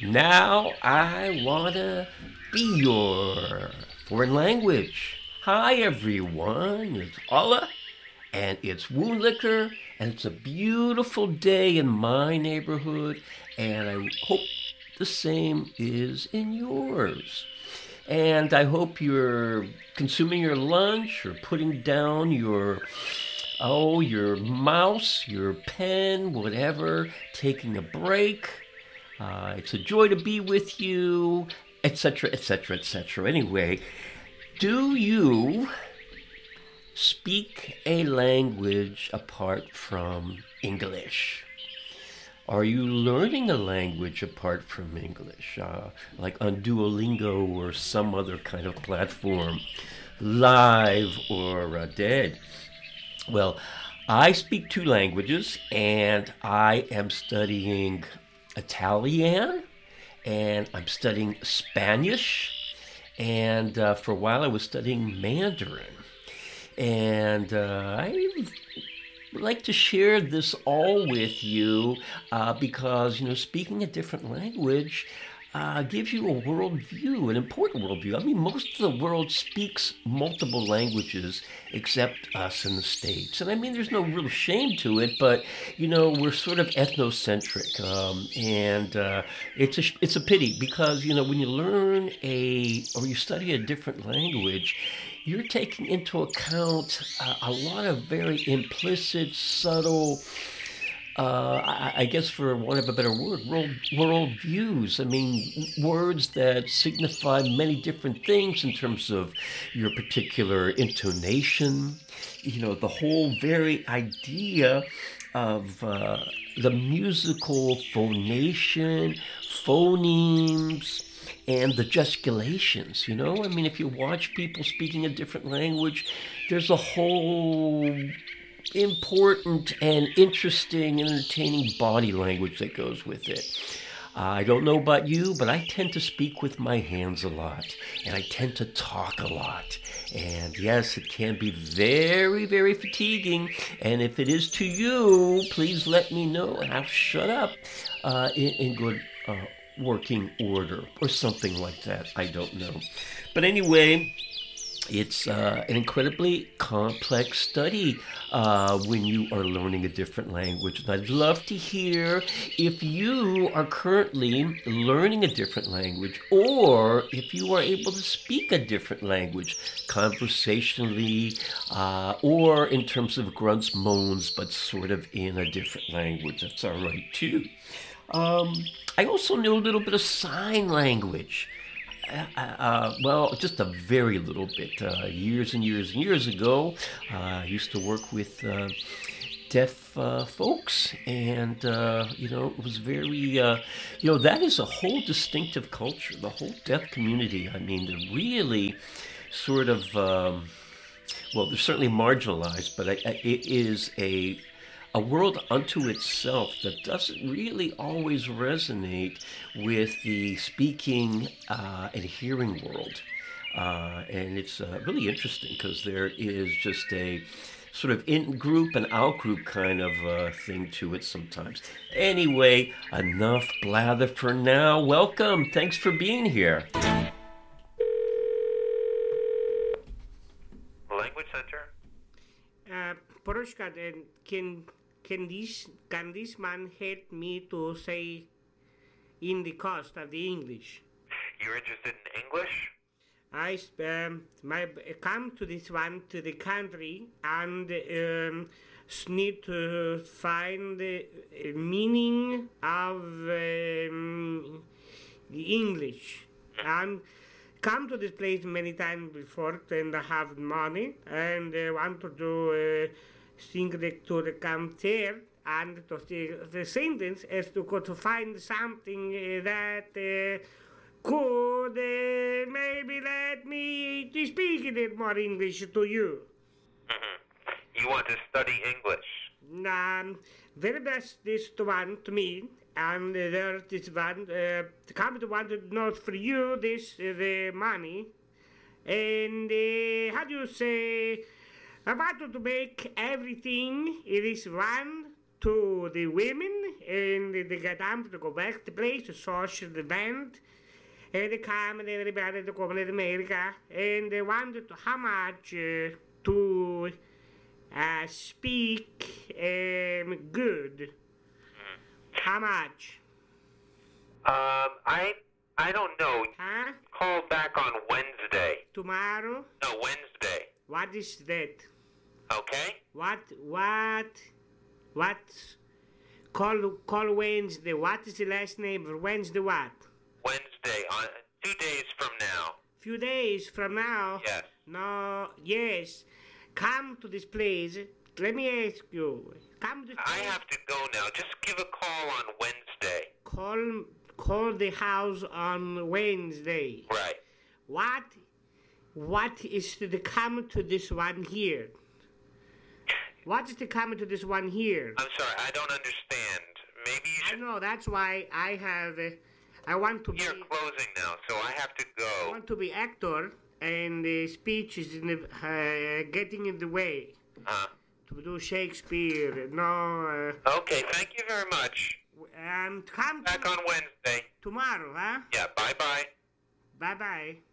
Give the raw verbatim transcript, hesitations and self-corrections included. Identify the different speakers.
Speaker 1: Now I wanna be your foreign language. Hi everyone, it's Ola and it's Woonlicker and it's a beautiful day in my neighborhood and I hope the same is in yours. And I hope you're consuming your lunch or putting down your oh your mouse, your pen, whatever, taking a break. Uh, it's a joy to be with you, et cetera, et cetera, et cetera. Anyway, do you speak a language apart from English? Are you learning a language apart from English, uh, like on Duolingo or some other kind of platform, live or uh, dead? Well, I speak two languages, and I am studying Italian, and I'm studying Spanish, and uh, for a while I was studying Mandarin. And uh, I would like to share this all with you uh, because, you know, speaking a different language uh, gives you a worldview, an important worldview. I mean, most of the world speaks multiple languages except us in the States. And I mean, there's no real shame to it, but, you know, we're sort of ethnocentric. Um, and uh, it's, a, it's a pity because, you know, when you learn a, or you study a different language, you're taking into account uh, a lot of very implicit, subtle, uh, I, I guess for want of a better word, world world views. I mean, words that signify many different things in terms of your particular intonation. You know, the whole very idea of uh, the musical phonation, phonemes, and the gesticulations, you know? I mean, if you watch people speaking a different language, there's a whole important and interesting and entertaining body language that goes with it. Uh, I don't know about you, but I tend to speak with my hands a lot, and I tend to talk a lot. And yes, it can be very, very fatiguing, and if it is to you, please let me know, and I'll shut up uh, in, in good uh, working order or something like that. I don't know. But anyway, it's uh, an incredibly complex study uh, when you are learning a different language. And I'd love to hear if you are currently learning a different language or if you are able to speak a different language conversationally uh, or in terms of grunts, moans, but sort of in a different language. That's all right, too. Um, I also knew a little bit of sign language. Uh, uh, well, just a very little bit. Uh, years and years and years ago, uh, I used to work with uh, deaf uh, folks, and uh, you know, it was very, uh, you know, that is a whole distinctive culture. The whole deaf community. I mean, they're really sort of, um, well, they're certainly marginalized, but it is a a world unto itself that doesn't really always resonate with the speaking uh, and hearing world. Uh, and it's uh, really interesting because there is just a sort of in-group and out-group kind of uh, thing to it sometimes. Anyway, enough blather for now. Welcome. Thanks for being here.
Speaker 2: Language Center.
Speaker 3: Uh, Porushka, can can this can this man help me to say in the cost of the English?
Speaker 2: You're interested in English?
Speaker 3: I um, my come to this one to the country and um, need to find the meaning of um, the English and come to this place many times before and I have money and uh, want to do uh, thing to come there and to see the sentence is to go to find something uh, that uh, could uh, maybe let me to speak a little more English to you.
Speaker 2: Mm-hmm. You want to study English?
Speaker 3: Um, very best this to one to me, and uh, there is one uh, the company wanted not for you this uh, the money, and uh, how do you say? I wanted to make everything it is one to the women and they get up to go back to the place to social event. And they come and everybody to come to America, and they wanted to how much uh, to uh, speak um, good. How much?
Speaker 2: Um, I I don't know.
Speaker 3: Huh?
Speaker 2: Call back on Wednesday.
Speaker 3: Tomorrow?
Speaker 2: No, Wednesday.
Speaker 3: What is that?
Speaker 2: Okay?
Speaker 3: What? What? What? Call call Wednesday. What is the last name for Wednesday? What?
Speaker 2: Wednesday, on two days from now.
Speaker 3: Few days from now.
Speaker 2: Yes.
Speaker 3: No. Yes. Come to this place. Let me ask you. Come to this
Speaker 2: I
Speaker 3: place.
Speaker 2: have to go now. Just give a call on Wednesday.
Speaker 3: Call call the house on Wednesday.
Speaker 2: Right.
Speaker 3: What? What is to the come to this one here? What is the come to this one here?
Speaker 2: I'm sorry, I don't understand. Maybe you
Speaker 3: I
Speaker 2: should...
Speaker 3: know. That's why I have. Uh, I want to be.
Speaker 2: You're closing now, so I have to
Speaker 3: I
Speaker 2: go.
Speaker 3: want to be actor, and the speech is in the, uh, getting in the way.
Speaker 2: Uh,
Speaker 3: To do Shakespeare. No.
Speaker 2: okay, thank you very much.
Speaker 3: Uh, um, come
Speaker 2: Back
Speaker 3: to
Speaker 2: on Wednesday.
Speaker 3: tomorrow, huh?
Speaker 2: Yeah, bye-bye.
Speaker 3: Bye bye.